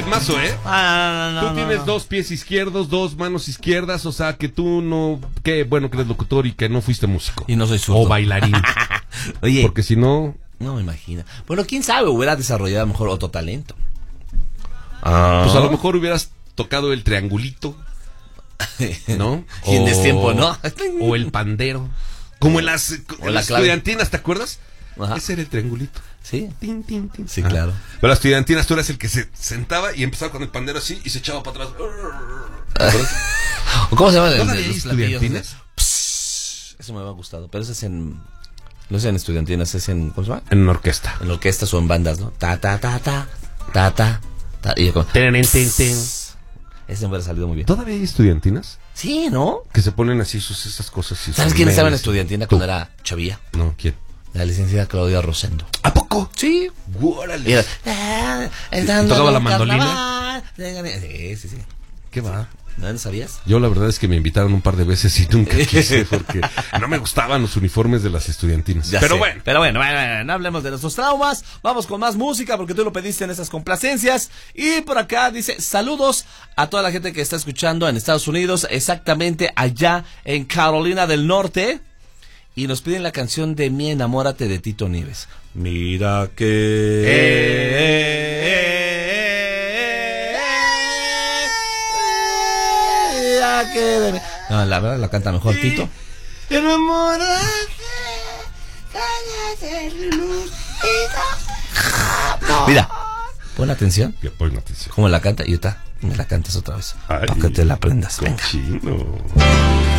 Mazo, ¿eh? No, tú tienes dos pies izquierdos, dos manos izquierdas, o sea que tú no... que eres locutor y que no fuiste músico. Y no soy zurdo. O bailarín. Oye. Porque si no... No me imagino. Bueno, quién sabe, hubiera desarrollado a lo mejor otro talento. Pues a lo mejor hubieras tocado el triangulito, ¿no? Y en destiempo, ¿no? O el pandero. Como en las estudiantinas, ¿te acuerdas? Ajá. Ese era el triangulito. Sí. Tin, tin, tin. Sí, claro. Pero las estudiantinas tú eras el que se sentaba y empezaba con el pandero así y se echaba para atrás. ¿Cómo se llama? ¿No hay estudiantinas? Eso me ha gustado, pero eso es en... No es en estudiantinas, es en... ¿Cómo se llama? En orquesta. En orquestas o en bandas, ¿no? Ta, ta, ta, ta, ta, ta, ta. Y yo como... Ese me hubiera salido muy bien. ¿Todavía hay estudiantinas? Sí, ¿no? Que se ponen así esas cosas. ¿Sabes quién estaba en estudiantina cuando era chavilla? No, ¿quién? La licenciada Claudia Rosendo. ¿A poco? Sí. ¡Órale! ¿Tocaba la mandolina? Sí. ¿Qué va? ¿No sabías? Yo la verdad es que me invitaron un par de veces y nunca quise porque no me gustaban los uniformes de las estudiantinas. Pero bueno, no hablemos de nuestros traumas. Vamos con más música porque tú lo pediste en esas complacencias. Y por acá dice, saludos a toda la gente que está escuchando en Estados Unidos, exactamente allá en Carolina del Norte. Y nos piden la canción de Mi Enamórate de Tito Nieves. Mira No, la verdad la canta mejor Tito. Enamórate, mira, pon atención. Pon atención. ¿Cómo la canta? Y me la cantas otra vez. Para que te la aprendas. Venga. Cochino.